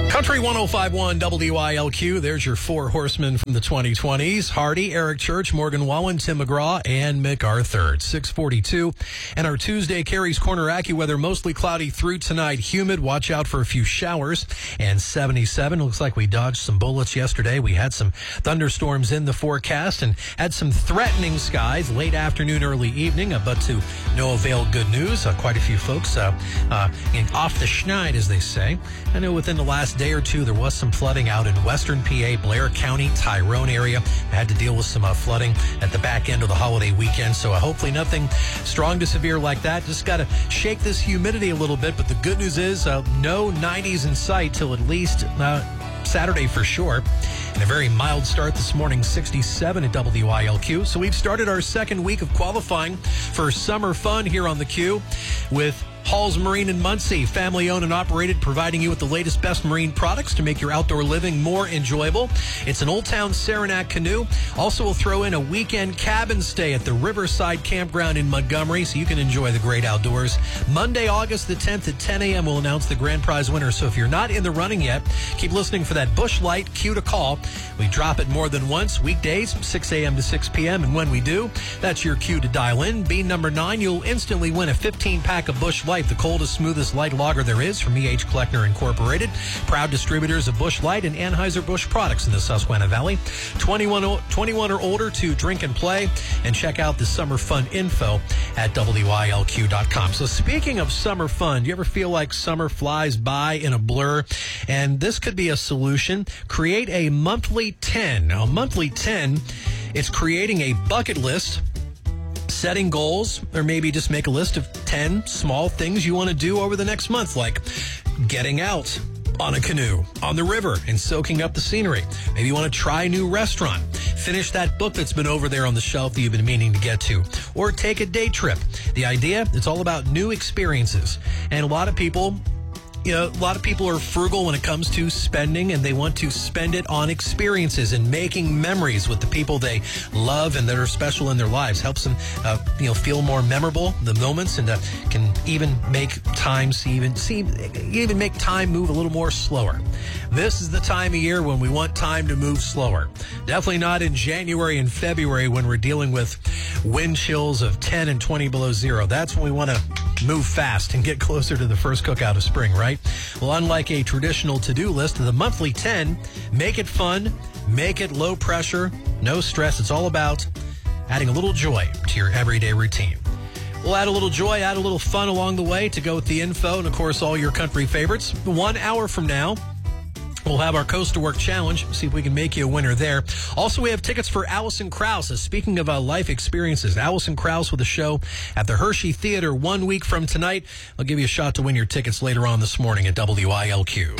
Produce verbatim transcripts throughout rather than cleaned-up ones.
Country one oh five point one W I L Q. There's your four horsemen from the twenty twenties. Hardy, Eric Church, Morgan Wallen, Tim McGraw, and Mick Arthur. It's six forty-two. And our Tuesday Carrie's Corner AccuWeather, mostly cloudy through tonight. Humid. Watch out for a few showers. And seventy-seven. Looks like we dodged some bullets yesterday. We had some thunderstorms in the forecast and had some threatening skies late afternoon, early evening. Uh, but to no avail, good news. Uh, quite a few folks uh, uh, off the schneid, as they say. I know within the last day or two, there was some flooding out in western P A, Blair County, Tyrone area. I had to deal with some uh, flooding at the back end of the holiday weekend, so uh, hopefully nothing strong to severe like that. Just got to shake this humidity a little bit, but the good news is uh, no nineties in sight till at least uh, Saturday for sure. And a very mild start this morning, sixty-seven at W I L Q. So we've started our second week of qualifying for summer fun here on the Q with Halls Marine in Muncie, family owned and operated, providing you with the latest best marine products to make your outdoor living more enjoyable. It's an Old Town Saranac canoe. Also, we'll throw in a weekend cabin stay at the Riverside Campground in Montgomery so you can enjoy the great outdoors. Monday, August the tenth at ten a.m. we'll announce the grand prize winner. So if you're not in the running yet, keep listening for that Busch Light cue to call. We drop it more than once, weekdays, six a.m. to six p.m. And when we do, that's your cue to dial in. Being number nine, you'll instantly win a fifteen pack of Busch Light, the coldest, smoothest light lager there is from E H. Kleckner Incorporated. Proud distributors of Busch Light and Anheuser-Busch products in the Susquehanna Valley. twenty-one, twenty-one or older to drink and play. And check out the summer fun info at W I L Q dot com. So speaking of summer fun, do you ever feel like summer flies by in a blur? And this could be a solution. Create a monthly ten. Now, a monthly ten, it's creating a bucket list, setting goals, or maybe just make a list of ten small things you want to do over the next month, like getting out on a canoe on the river and soaking up the scenery. Maybe you want to try a new restaurant, finish that book that's been over there on the shelf that you've been meaning to get to, or take a day trip. The idea, it's all about new experiences. And a lot of people, you know, a lot of people are frugal when it comes to spending, and they want to spend it on experiences and making memories with the people they love and that are special in their lives. Helps them, uh, you know, feel more memorable, the moments, and uh, can even make time even seem, even make time move a little more slower. This is the time of year when we want time to move slower. Definitely not in January and February when we're dealing with wind chills of ten and twenty below zero. That's when we want to move fast and get closer to the first cookout of spring, right? Well, unlike a traditional to-do list, the monthly ten, make it fun, make it low pressure, no stress. It's all about adding a little joy to your everyday routine. We'll add a little joy, add a little fun along the way to go with the info and, of course, all your country favorites. One hour from now, we'll have our Coast to Work Challenge, see if we can make you a winner there. Also, we have tickets for Alison Krauss. Speaking of uh, life experiences, Alison Krauss with a show at the Hershey Theater one week from tonight. I'll give you a shot to win your tickets later on this morning at W I L Q.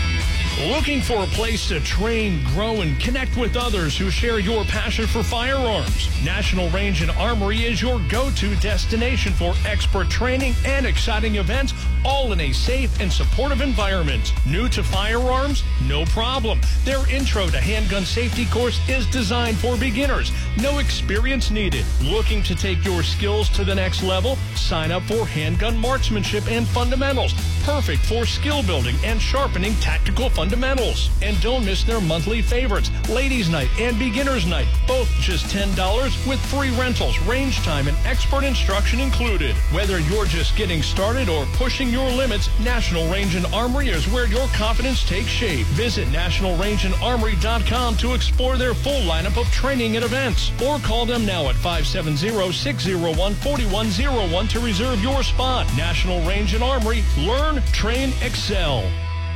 Looking for a place to train, grow, and connect with others who share your passion for firearms? National Range and Armory is your go-to destination for expert training and exciting events, all in a safe and supportive environment. New to firearms? No problem. Their Intro to Handgun Safety course is designed for beginners. No experience needed. Looking to take your skills to the next level? Sign up for Handgun Marksmanship and Fundamentals. Perfect for skill building and sharpening tactical fundamentals. Fundamentals. And don't miss their monthly favorites, Ladies Night and Beginners Night, both just ten dollars with free rentals, range time, and expert instruction included. Whether you're just getting started or pushing your limits, National Range and Armory is where your confidence takes shape. Visit national range and armory dot com to explore their full lineup of training and events, or call them now at five seven zero, six zero one, four one zero one to reserve your spot. National Range and Armory. Learn, train, excel.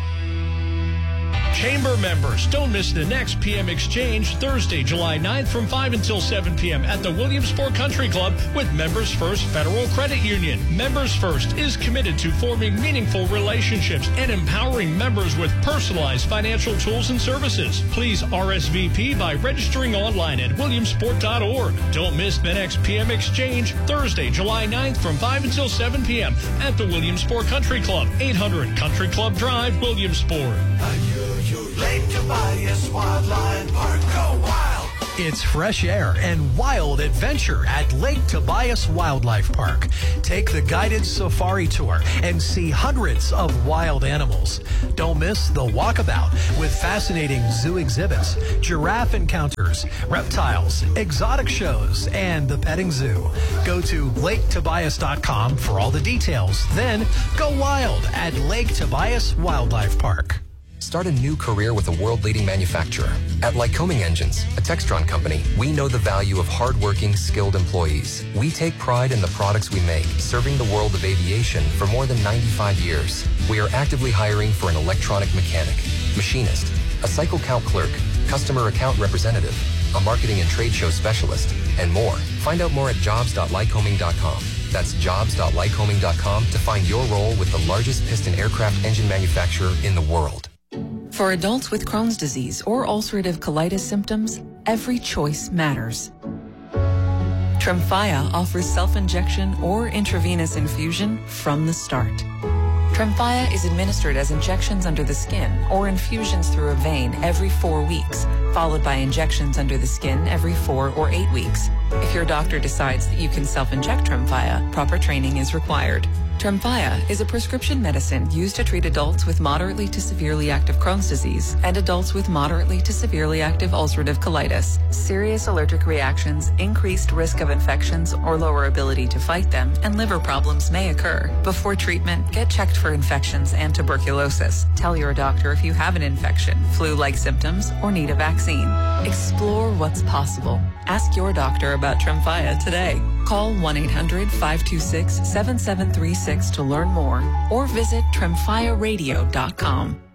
Chamber members, don't miss the next P M Exchange Thursday, July ninth from five until seven p.m. at the Williamsport Country Club with Members First Federal Credit Union. Members First is committed to forming meaningful relationships and empowering members with personalized financial tools and services. Please R S V P by registering online at williamsport dot org. Don't miss the next P M Exchange Thursday, July ninth from five until seven p.m. at the Williamsport Country Club, eight hundred Country Club Drive, Williamsport. You're late to buy a Swadline Park. Go wild It's fresh air and wild adventure at Lake Tobias Wildlife Park. Take the guided safari tour and see hundreds of wild animals. Don't miss the walkabout with fascinating zoo exhibits, giraffe encounters, reptiles, exotic shows, and the petting zoo. Go to lake tobias dot com for all the details. Then go wild at Lake Tobias Wildlife Park. Start a new career with a world-leading manufacturer. At Lycoming Engines, a Textron company, we know the value of hardworking, skilled employees. We take pride in the products we make, serving the world of aviation for more than ninety-five years. We are actively hiring for an electronic mechanic, machinist, a cycle count clerk, customer account representative, a marketing and trade show specialist, and more. Find out more at jobs dot lycoming dot com. That's jobs dot lycoming dot com to find your role with the largest piston aircraft engine manufacturer in the world. For adults with Crohn's disease or ulcerative colitis symptoms, every choice matters. Tremfya offers self-injection or intravenous infusion from the start. Tremfya is administered as injections under the skin or infusions through a vein every four weeks, followed by injections under the skin every four or eight weeks. If your doctor decides that you can self-inject Tremfya, proper training is required. Tremfya is a prescription medicine used to treat adults with moderately to severely active Crohn's disease and adults with moderately to severely active ulcerative colitis. Serious allergic reactions, increased risk of infections or lower ability to fight them, and liver problems may occur. Before treatment, get checked for infections and tuberculosis. Tell your doctor if you have an infection, flu-like symptoms, or need a vaccine. Explore what's possible. Ask your doctor about Tremfya today. Call one eight hundred, five two six, seven seven three six to learn more or visit tremfya radio dot com.